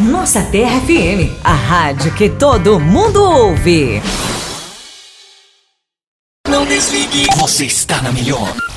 Nossa Terra FM, a rádio que todo mundo ouve. Não desligue, você está na melhor.